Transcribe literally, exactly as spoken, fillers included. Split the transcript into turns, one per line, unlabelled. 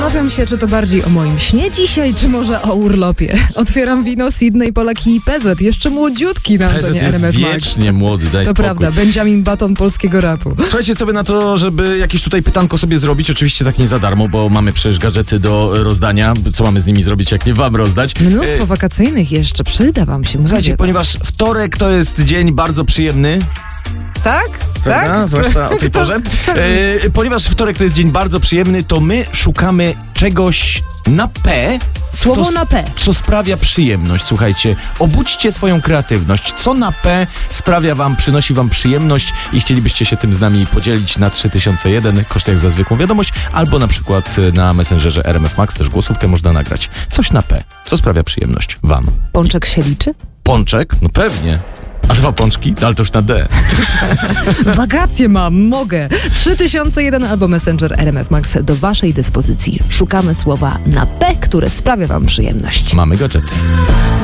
Zastanawiam się, czy to bardziej o moim śnie dzisiaj, czy może o urlopie. Otwieram wino Sydney, Polaki i P Z. Jeszcze młodziutki na antonie R M F
jest
Max.
wiecznie młody, daj
To
spokój.
prawda, Benjamin Button polskiego rapu.
Słuchajcie, co by na to, żeby jakieś tutaj pytanko sobie zrobić? Oczywiście tak nie za darmo, bo mamy przecież gadżety do rozdania. Co mamy z nimi zrobić, jak nie wam rozdać?
Mnóstwo wakacyjnych jeszcze, przyda wam się.
Słuchajcie,
mówię.
ponieważ wtorek to jest dzień bardzo przyjemny.
Tak?
Prawda?
Tak?
Zwłaszcza o tej porze. E, ponieważ wtorek to jest dzień bardzo przyjemny, to my szukamy czegoś na P.
Słowo
co,
na P.
Co sprawia przyjemność. Słuchajcie, obudźcie swoją kreatywność. Co na P sprawia wam, przynosi wam przyjemność i chcielibyście się tym z nami podzielić na trzy tysiące jeden, koszt jak za zwykłą wiadomość, albo na przykład na Messengerze R M F Max, też głosówkę można nagrać. Coś na P. Co sprawia przyjemność wam?
Pączek się liczy?
Pączek? No pewnie. A dwa pączki? No, ale to już na D.
Wakacje mam, mogę. trzy tysiące jeden albo Messenger R M F Max do waszej dyspozycji. Szukamy słowa na P, które sprawia wam przyjemność.
Mamy gadżety.